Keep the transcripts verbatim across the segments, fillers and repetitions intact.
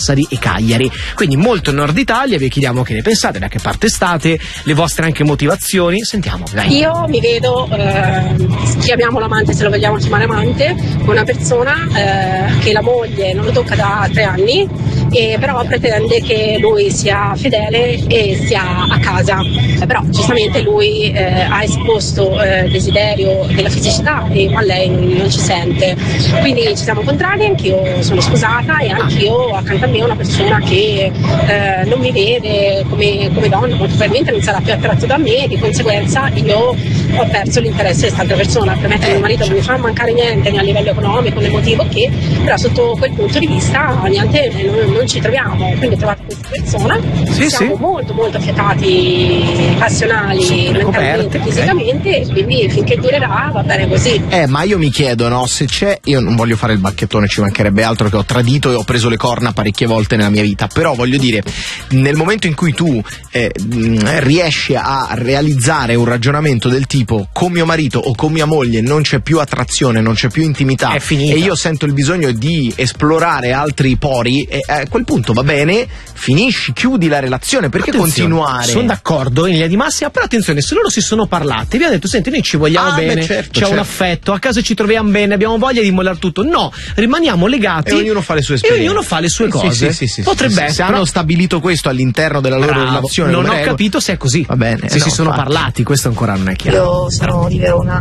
Sassari e Cagliari, quindi molto Nord Italia. Vi chiediamo che ne pensate, da che parte state, le vostre anche motivazioni. Sentiamo, dai. Io mi vedo, eh, chiamiamolo amante se lo vogliamo chiamare amante, una persona eh, che la moglie non lo tocca da tre anni, e però pretende che lui sia fedele e sia a casa. Eh, però giustamente lui eh, ha esposto eh, il desiderio della fisicità e a lei non, non ci sente, quindi ci siamo contrari. Anch'io sono sposata e anch'io accanto a me una persona che eh, non mi vede come, come donna, molto probabilmente non sarà più attratto da me, e di conseguenza io ho perso l'interesse di quest'altra persona. Premetto che mio marito non mi fa mancare niente né a livello economico né emotivo, che però sotto quel punto di vista niente, non, non ci troviamo. Quindi ho trovato questa persona, sì, siamo sì. molto molto affiatati, passionali, mentalmente, fisicamente, okay. E quindi finché durerà va bene così. Eh, ma io mi chiedo, no, se c'è, io non voglio fare il bacchettone, ci mancherebbe altro, che ho tradito e ho preso le corna parecchie volte nella mia vita, però voglio dire, nel momento in cui tu eh, riesci a realizzare un ragionamento del tipo: con mio marito o con mia moglie non c'è più attrazione, non c'è più intimità, è finita, e io sento il bisogno di esplorare altri pori, e a quel punto va bene, finisci, chiudi la relazione, perché attenzione, continuare? Sono d'accordo in linea di massima, però attenzione, se loro si sono parlati, vi hanno detto: senti, noi ci vogliamo ah, bene, beh, certo, c'è certo. un affetto, a casa ci troviamo bene, abbiamo voglia di mollare tutto, no, rimaniamo legati e ognuno fa le sue esperienze, e ognuno fa le sue cose. Sì, sì, sì, sì, potrebbe sì, essere, se hanno però... stabilito questo all'interno della loro Bravo, relazione, non ho regole, capito se è così, va bene, se no, si sono infatti. parlati, questo ancora non è chiaro. Io sono di Verona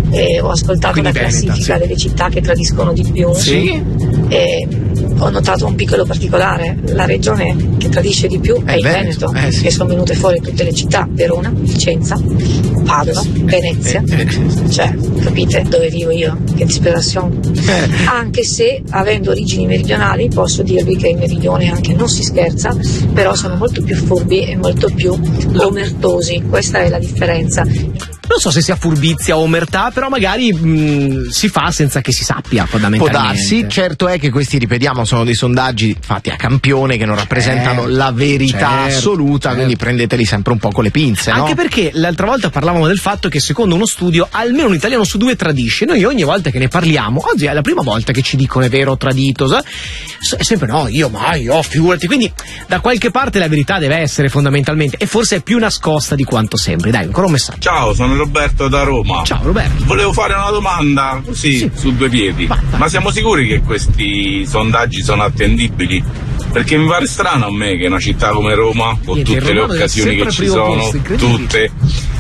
e ho ascoltato Quindi la Veneta, classifica sì. delle città che tradiscono di più, sì. E ho notato un piccolo particolare: la regione che tradisce di più è, è il Veneto, Veneto. Eh, sì. e sono venute fuori tutte le città: Verona, Vicenza, Padova, Venezia, eh, eh. cioè capite dove vivo io, che disperazione. Eh. Anche se avendo origini meridionali posso dirvi che in meridione anche non si scherza, però sono molto più furbi e molto più omertosi, questa è la differenza. Non so se sia furbizia o omertà, però magari mh, si fa senza che si sappia, Può fondamentalmente. darsi, certo è che questi, ripetiamo, sono dei sondaggi fatti a campione che non rappresentano certo, la verità certo, assoluta, certo. Quindi prendeteli sempre un po' con le pinze, Anche no? perché l'altra volta parlavamo del fatto che secondo uno studio almeno un italiano su due tradisce. Noi ogni volta che ne parliamo, oggi è la prima volta che ci dicono è vero, ho tradito, sa? È sempre no, io mai, oh, figurati. Quindi da qualche parte la verità deve essere, fondamentalmente, e forse è più nascosta di quanto sembri. Dai, ancora un messaggio. Ciao, sono Roberto da Roma. Ciao Roberto. Volevo fare una domanda così, sì. su due piedi. Va, va. Ma siamo sicuri che questi sondaggi sono attendibili? Perché mi pare strano a me che una città come Roma, con Niente, tutte le occasioni che ci sono, posto, tutte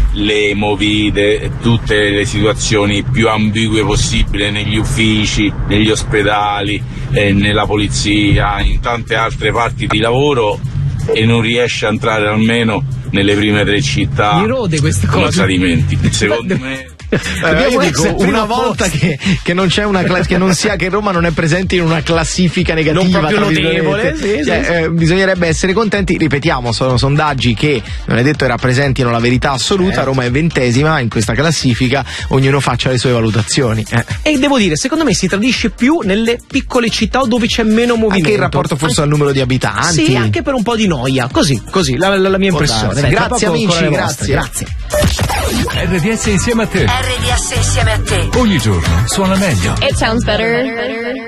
le movide, tutte le situazioni più ambigue possibili negli uffici, negli ospedali, eh, nella polizia, in tante altre parti di lavoro, e non riesce a entrare almeno nelle prime tre città mi rode questa con cosa. Saltimenti. Secondo me Eh, io dico, una volta che, che non c'è una class- che non sia che Roma non è presente in una classifica negativa, non proprio tra notevole, virgolette, sì, cioè, sì, eh, bisognerebbe essere contenti. Ripetiamo, sono sondaggi che non è detto che rappresentino la verità assoluta. Certo. Roma è ventesima in questa classifica, ognuno faccia le sue valutazioni. Eh. E devo dire, secondo me si tradisce più nelle piccole città dove c'è meno movimento. Anche in rapporto forse anche... al numero di abitanti. Sì, anche per un po' di noia. Così, così, la, la, la mia impressione. Dai, grazie tra poco amici, ancora le grazie. vostre. Grazie. R D S insieme a te. R D S insieme a te. Ogni giorno suona meglio. It sounds better.